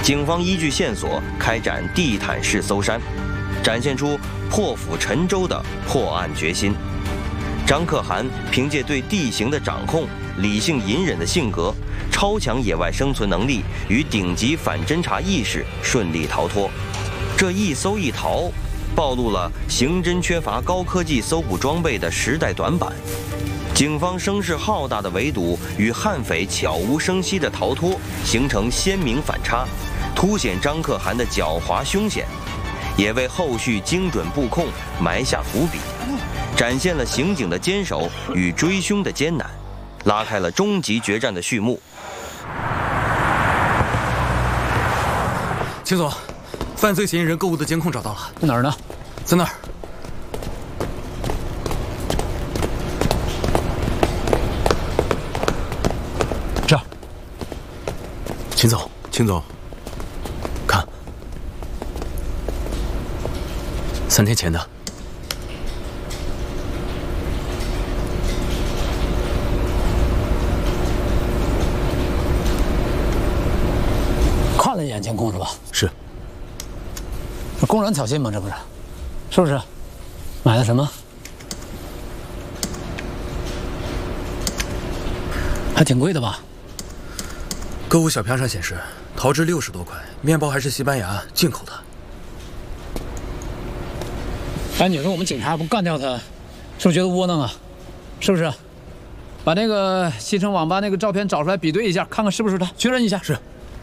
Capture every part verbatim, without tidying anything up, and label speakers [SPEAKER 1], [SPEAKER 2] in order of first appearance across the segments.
[SPEAKER 1] 警方依据线索开展地毯式搜山，展现出破釜沉舟的破案决心。张可汗凭借对地形的掌控、理性隐忍的性格、超强野外生存能力与顶级反侦察意识，顺利逃脱。这一搜一逃，暴露了刑侦缺乏高科技搜捕装备的时代短板。警方声势浩大的围堵与悍匪悄无声息的逃脱形成鲜明反差，凸显张可汗的狡猾凶险，也为后续精准布控埋下伏笔，展现了刑警的坚守与追凶的艰难，拉开了终极决战的序幕。
[SPEAKER 2] 秦总，犯罪嫌疑人购物的监控找到了，
[SPEAKER 3] 在哪儿呢？
[SPEAKER 2] 在那儿。
[SPEAKER 3] 这儿。
[SPEAKER 2] 秦总，秦总，看，三天前的。
[SPEAKER 3] 看了一眼监控是吧？
[SPEAKER 2] 是。
[SPEAKER 3] 这公然挑衅吗？这不是？是不是？买的什么？还挺贵的吧？
[SPEAKER 2] 购物小票上显示，陶制六十多块，面包还是西班牙进口的。
[SPEAKER 3] 哎，你说我们警察不干掉他，是不是觉得窝囊啊？是不是？把那个西城网吧那个照片找出来比对一下，看看是不是他，确认一下。
[SPEAKER 2] 是。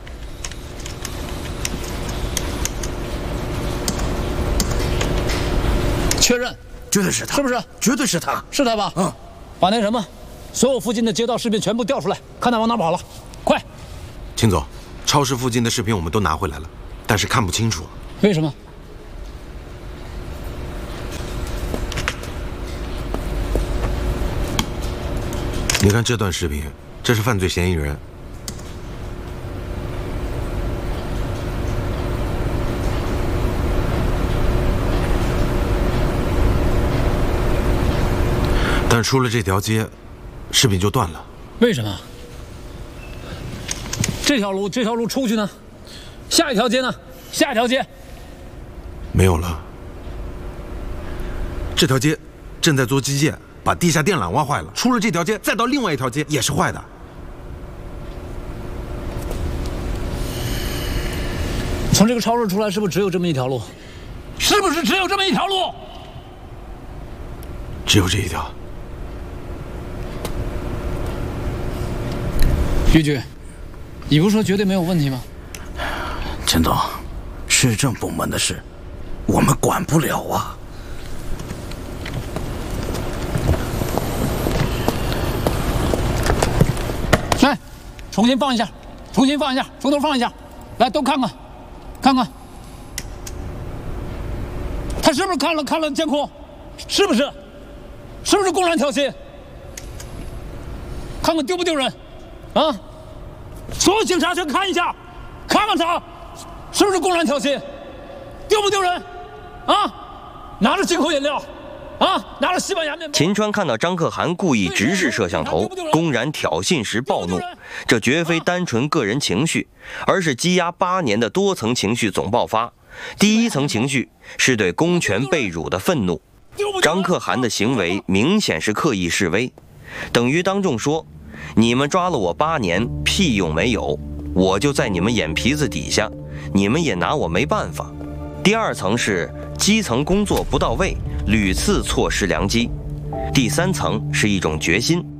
[SPEAKER 3] 确认，
[SPEAKER 2] 绝对是他，
[SPEAKER 3] 是不是？
[SPEAKER 2] 绝对是他，
[SPEAKER 3] 是他吧？嗯。把那什么，所有附近的街道视频全部调出来，看他往哪跑了，快！
[SPEAKER 4] 秦总，超市附近的视频我们都拿回来了，但是看不清楚。
[SPEAKER 3] 为什么？
[SPEAKER 4] 你看这段视频，这是犯罪嫌疑人。但出了这条街，视频就断了。
[SPEAKER 3] 为什么？这条路这条路出去呢？下一条街呢？下一条街
[SPEAKER 4] 没有了。这条街正在做基建，把地下电缆挖坏了。出了这条街，再到另外一条街也是坏的。
[SPEAKER 3] 从这个超市出来，是不是只有这么一条路？是不是只有这么一条路？
[SPEAKER 4] 只有这一条。
[SPEAKER 3] 于局，你不是说绝对没有问题吗？
[SPEAKER 5] 陈总，市政部门的事，我们管不了啊。
[SPEAKER 3] 来，重新放一下，重新放一下，从头放一下，来，都看看，看看，他是不是看了看了监控？是不是？是不是公然挑衅？看看丢不丢人？啊！所有警察全看一下，看看他是不是公然挑衅，丢不丢人？啊！拿着进口饮料，啊，拿着西班牙面包。
[SPEAKER 1] 秦川看到张可汗故意直视摄像头，公然挑衅时暴怒，这绝非单纯个人情绪，而是积压八年的多层情绪总爆发。第一层情绪是对公权被辱的愤怒，张可汗的行为明显是刻意示威，等于当众说。你们抓了我八年，屁用没有，我就在你们眼皮子底下，你们也拿我没办法。第二层是基层工作不到位，屡次错失良机。第三层是一种决心，